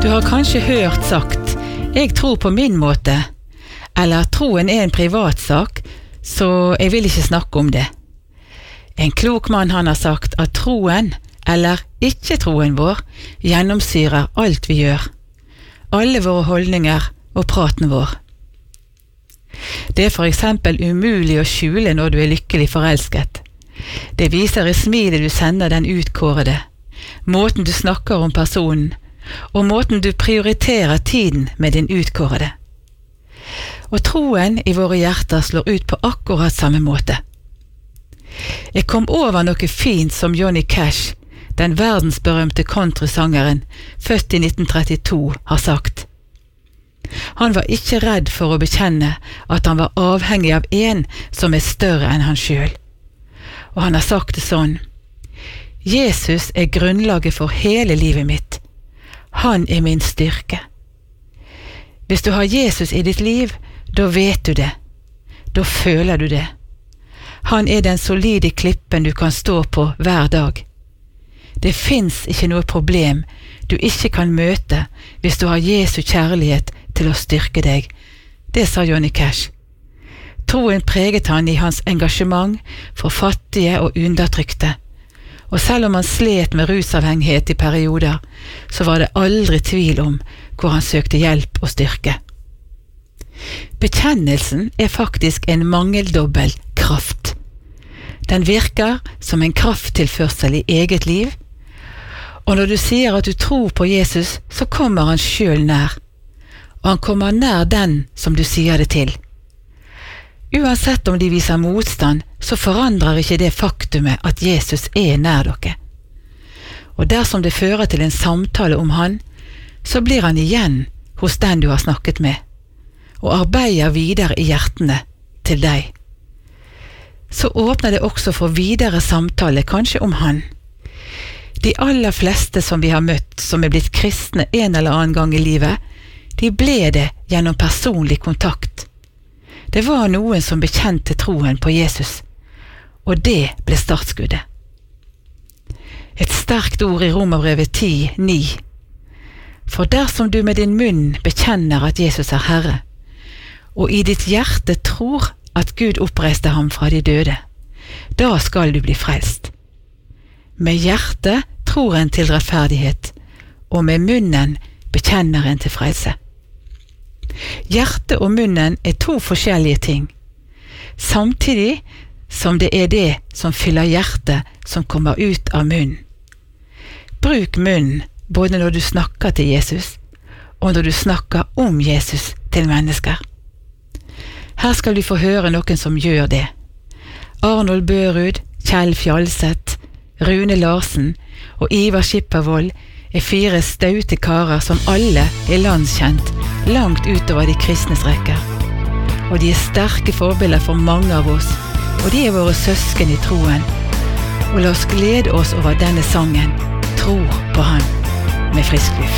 Du har kanskje hørt sagt, jeg tror på min måte, eller troen en privatsak, så jeg vil ikke snakke om det. En klok mann han har sagt at troen, eller ikke troen vår, gjennomsyrer alt vi gjør. Alle våre holdninger og praten vår. Det for eksempel umulig å skjule når du lykkelig forelsket. Det viser i smilet du sender den utkårede, måten du snakker om personen, og måten du prioriterer tiden med din utkårede. Og troen i våre hjerter slår ut på akkurat samme måte. Jeg kom over noe fint som Johnny Cash, den verdensberømte countrysangeren, født i 1932, har sagt. Han var ikke redd for å bekjenne at han var avhengig av en som større enn han selv. Og han har sagt det sånn: Jesus grunnlaget for hele livet mitt. Han min styrke. Hvis du har Jesus i ditt liv, da vet du det. Da føler du det. Han den solide klippen du kan stå på hver dag. Det finnes ikke noe problem du ikke kan møte hvis du har Jesu kjærlighet til å styrke deg. Det sa Johnny Cash. Troen preget han i hans engasjement for fattige og undertrykte. Og selv om han slet med rusavhengighet i perioder, så var det aldri tvil om hvor han søkte hjelp og styrke. Bekjennelsen faktisk en mangeldobbel kraft. Den virker som en krafttilførsel i eget liv, og når du sier at du tror på Jesus, så kommer han selv nær, og han kommer nær den som du sier det til. Uansett om de viser motstand, så forandrer ikke det faktumet at Jesus nær dere. Og dersom det fører til en samtale om han, så blir han igjen hos den du har snakket med, og arbeider videre i hjertene til deg. Så åpner det også for videre samtale, kanskje om han. De aller fleste som vi har møtt, som blitt kristne en eller annen gang i livet, de ble det gjennom personlig kontakt. Det var noen som bekjente troen på Jesus, og det ble startskuddet. Et sterkt ord i Romerbrevet 10:9. For dersom du med din munn bekjenner at Jesus Herre, og i ditt hjerte tror at Gud oppreiste ham fra de døde, da skal du bli frelst. Med hjertet tror en til rettferdighet, og med munnen bekjenner en til frelse. Hjertet og munnen to forskjellige ting, samtidig som det det som fyller hjertet som kommer ut av munnen. Bruk munnen både når du snakker til Jesus, og når du snakker om Jesus til mennesker. Her skal du få høre noen som gjør det. Arnold Børud, Kjell Fjalseth, Rune Larsen og Ivar Skippervold 4 staute karer som alle landskjent langt utover de kristnes rekker. Og de sterke forbilder for mange av oss, og de våre søsken i troen. Og la oss glede oss over denne sangen, Tro på han, med frisk luft.